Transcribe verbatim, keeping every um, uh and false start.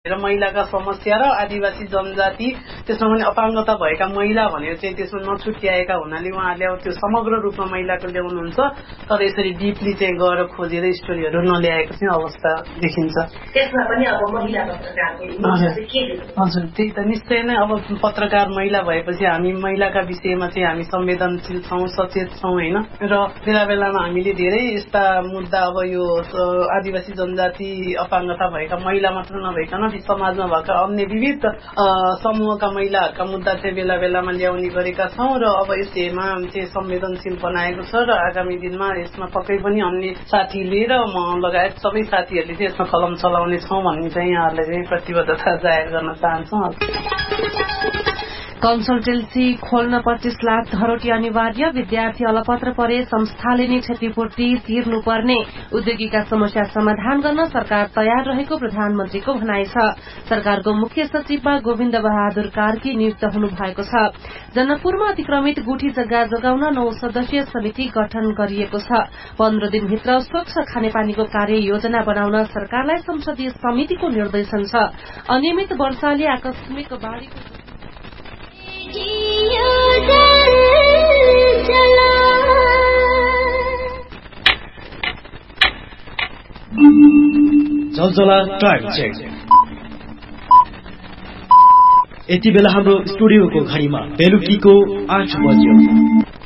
र महिलाका समस्या र आदिवासी जनजाति त्यसमा पनि अपाङ्गता भएका महिला भनेर चाहिँ त्यसमा नछुट्याएका हुनाले उहाँहरूले अब त्यो समग्र रूपमा महिलाको ल्याउनुहुन्छ तर यसरी डिपली चाहिँ गएर खोजेर स्टोरीहरू नल्याएको चाहिँ अवस्था देखिन्छ। त्यसमा पनि अब महिला पत्रकारको हजुर त्यही त निश्चय नै अब पत्रकार महिला भएपछि हामी महिलाका विषयमा चाहिँ हामी संवेदनशील छौँ, सचेत छौँ होइन। र बेला बेलामा हामीले धेरै यस्ता मुद्दा अब यो आदिवासी जनजाति अपाङ्गता भएका महिला मात्र नभइकन समाजमा भएका अन्य विविध समूहका महिलाहरूका मुद्दा चाहिँ बेला बेलामा ल्याउने गरेका छौँ र अब यसमा चाहिँ संवेदनशील बनाएको छ र आगामी दिनमा यसमा पक्कै पनि अन्य साथीले र म लगायत सबै साथीहरूले चाहिँ यसमा कलम चलाउने छौँ भन्ने चाहिँ यहाँहरूलाई चाहिँ प्रतिबद्धता जाहेर गर्न चाहन्छौँ। कन्सल्टेन्सी खोल्न पच्चीस लाख धरोटी अनिवार्य, विद्यार्थी अलपत्र परे संस्थाले नै क्षतिपूर्ति तिर्नुपर्ने, उद्योगीका समस्या समाधान गर्न सरकार तयार रहेको प्रधानमन्त्रीको भनाइ छ। सरकारको मुख्य सचिवमा गोविन्द बहादुर कार्की नियुक्त हुनु भएको छ। जनकपुरमा अतिक्रमित गुठी जग्गा जोगाउन नौ सदस्यीय समिति गठन गरिएको छ। पन्ध्र दिनभित्र स्वच्छ खानेपानीको कार्य योजना बनाउन सरकारलाई संसदीय समितिको निर्देशन छ। अनियमित वर्षाले आकस्मिक बाढ़ीको जलजला टाइम चेक। यति बेला हाम्रो स्टुडियोको घडीमा बेलुकीको आठ बज्यो।